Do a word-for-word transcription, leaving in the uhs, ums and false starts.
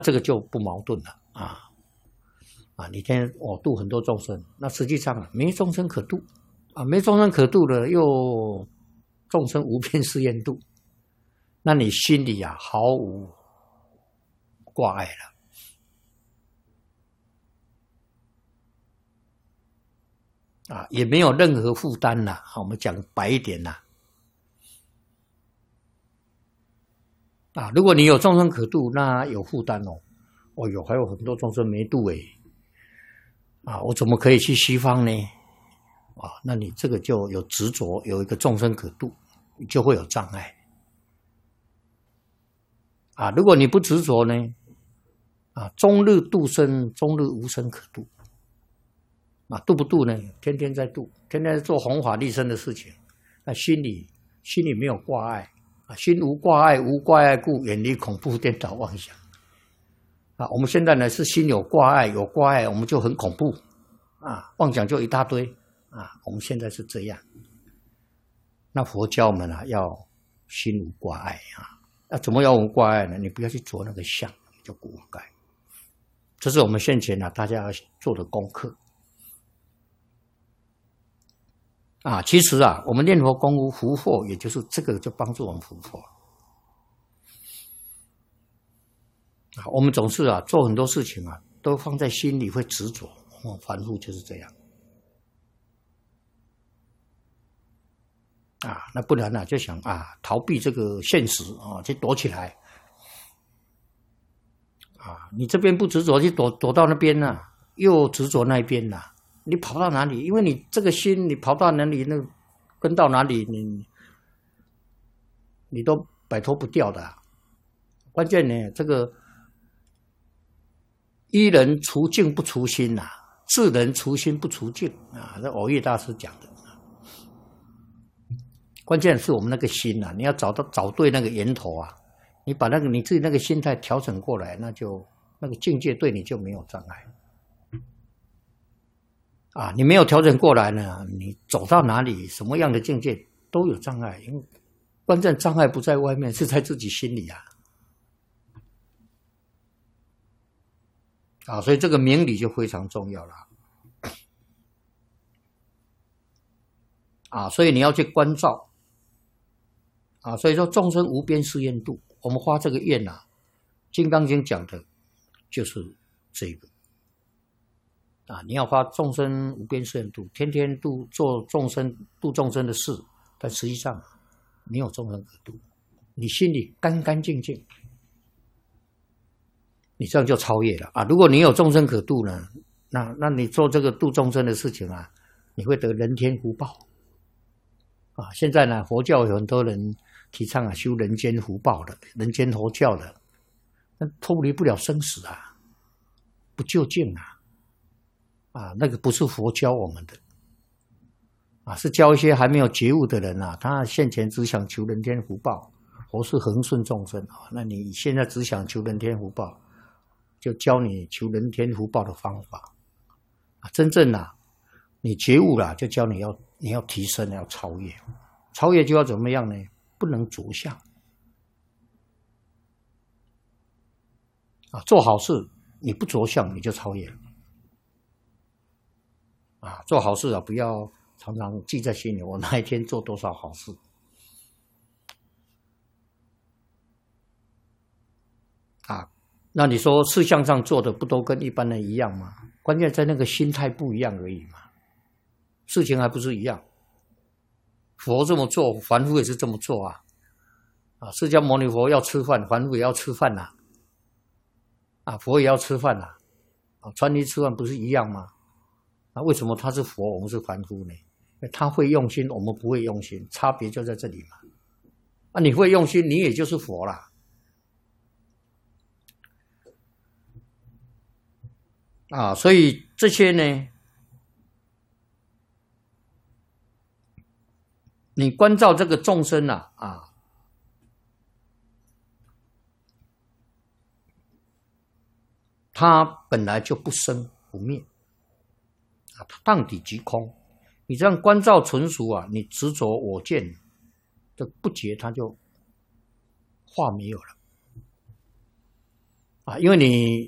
这个就不矛盾了啊啊！你天我度很多众生，那实际上没众生可度啊，没众生可度了，又众生无边誓愿度，那你心里啊毫无挂碍了。啊，也没有任何负担了。我们讲白一点啦，啊，如果你有众生可度，那有负担哦。哦哟，还有很多众生没度诶，啊，我怎么可以去西方呢？啊，那你这个就有执着，有一个众生可度，你就会有障碍。啊，如果你不执着呢，啊，终日度生，终日无生可度。啊，度不度呢？天天在度，天天在做弘法利生的事情。那心里心里没有挂碍啊，心无挂碍，无挂碍故，远离恐怖颠倒妄想。啊，我们现在呢是心有挂碍，有挂碍我们就很恐怖啊，妄想就一大堆啊。我们现在是这样。那佛教我们啊要心无挂碍啊。那怎么要无挂碍呢？你不要去着那个相，就不挂碍。这是我们现前啊大家要做的功课。啊，其实啊，我们念佛功夫福祸，也就是这个就帮助我们福祸。啊，我们总是啊做很多事情啊，都放在心里会执着，哦，凡夫就是这样。啊，那不然呢、啊，就想啊逃避这个现实啊，去躲起来。啊，你这边不执着，去躲躲到那边呢、啊，又执着那边呢、啊。你跑到哪里？因为你这个心，你跑到哪里，那跟到哪里，你你都摆脱不掉的、啊。关键呢，这个依人除境不除心呐、啊，智人除心不除境啊，这藕益大师讲的。关键是我们那个心呐、啊，你要找到找对那个源头啊，你把那个你自己那个心态调整过来，那就那个境界对你就没有障碍。啊，你没有调整过来呢，你走到哪里，什么样的境界都有障碍，因为关键障碍不在外面，是在自己心里啊。啊，所以这个明理就非常重要了。啊，所以你要去关照。啊，所以说众生无边誓愿度，我们发这个愿啊，《金刚经》讲的就是这个。啊，你要发众生无边誓愿度，天天度做众生度众生的事，但实际上没有众生可度，你心里干干净净，你这样就超越了啊！如果你有众生可度呢，那那你做这个度众生的事情啊，你会得人天福报啊！现在呢，佛教有很多人提倡啊，修人间福报的，人间佛教的，那脱离不了生死啊，不究竟啊。啊，那个不是佛教我们的，啊，是教一些还没有觉悟的人啊，他现前只想求人天福报，佛是恒顺众生啊。那你现在只想求人天福报，就教你求人天福报的方法啊。真正啊，你觉悟了，就教你要你要提升，要超越，超越就要怎么样呢？不能着相啊，做好事你不着相，你就超越了。啊，做好事啊，不要常常记在心里。我那一天做多少好事啊？那你说事项上做的不都跟一般人一样吗？关键在那个心态不一样而已嘛。事情还不是一样。佛这么做，凡夫也是这么做啊。啊，释迦牟尼佛要吃饭，凡夫也要吃饭呐、啊。啊，佛也要吃饭呐、啊。啊，穿衣吃饭不是一样吗？那为什么他是佛，我们是凡夫呢？他会用心，我们不会用心，差别就在这里嘛。啊，你会用心，你也就是佛啦。啊，所以这些呢，你关照这个众生啊，啊，他本来就不生不灭。荡底即空，你这样关照纯熟啊，你执着我见的不觉，它就化没有了啊，因为你